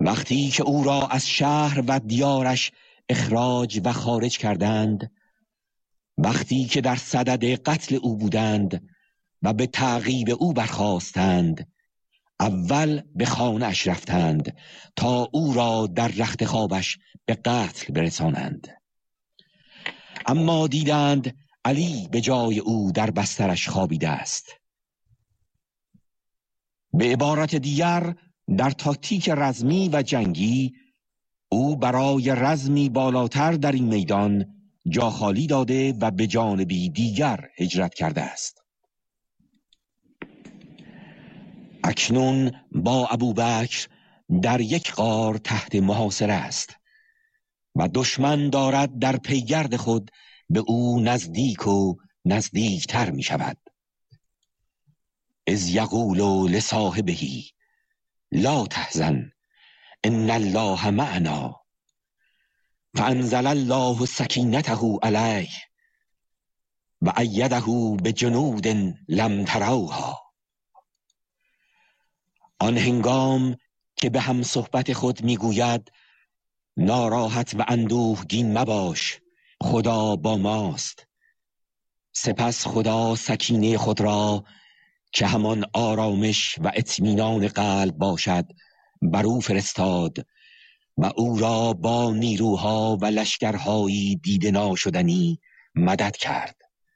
وقتی که او را از شهر و دیارش اخراج و خارج کردند، وقتی که در صدد قتل او بودند و به تعقیب او برخاستند، اول به خانه اش رفتند تا او را در رخت خوابش به قتل برسانند. اما دیدند علی به جای او در بسترش خوابیده است. به عبارت دیگر، در تاکتیک رزمی و جنگی او برای رزمی بالاتر در این میدان جا خالی داده و به جانبی دیگر هجرت کرده است. اکنون با ابوبکر در یک غار تحت محاصره است و دشمن دارد در پیگرد خود به او نزدیک و نزدیکتر می شود. اذ یقول لصاحبه لا تحزن ان الله معنا فانزل الله سکینته علیه و ایده بجنود لم تروها. آن هنگام که به هم صحبت خود میگوید ناراحت و اندوهگین مباش، خدا با ماست. سپس خدا سکینه خود را که همان آرامش و اطمینان قلب باشد بر او فرستاد و او را با نیروها و لشکرهایی دیده ناشدنی مدد کرد.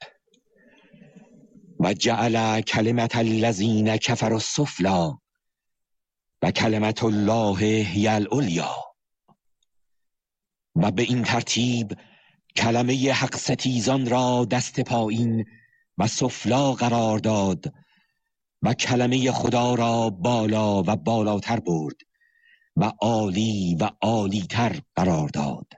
و جعل کلمت الذین کفروا السفلی و کلمت الله هی العلیا. و به این ترتیب کلمه حق ستیزان را دست پایین و سفلا قرار داد و کلمه خدا را بالا و بالاتر برد و عالی و عالیتر قرار داد.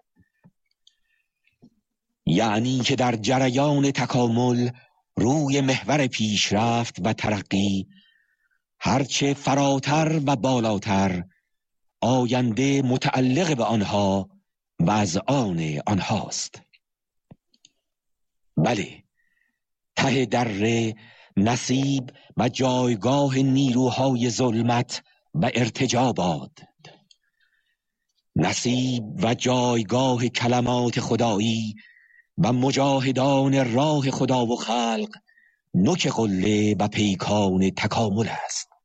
یعنی که در جریان تکامل روی محور پیشرفت و ترقی هرچه فراتر و بالاتر، آینده متعلق به آنها و از آن آنهاست. بله، ته دره نصیب و جایگاه نیروهای ظلمت و ارتجابات، نصیب و جایگاه کلمات خدایی و مجاهدان راه خدا و خلق، نوک قله و پیکان تکامل است.